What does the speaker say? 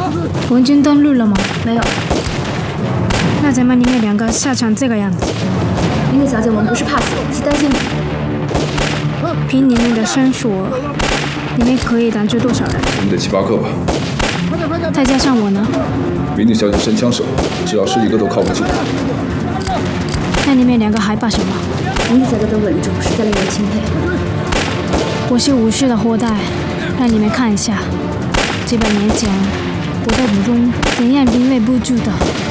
文军登陆了吗？ 没有。 那咱们里面2个下场这个样子。 林子小姐，我们不是怕死，是担心你。 凭你们的身手，你们可以挡住多少人？ 我们得7、8个吧。 再加上我呢？ 民女小姐神枪手，只要10几个都靠不住。 那你们2个还怕什么？ 林子小姐的稳重实在令人钦佩。 我是武士的后代，让你们看一下，几百年前我在途中怎样临危不住的。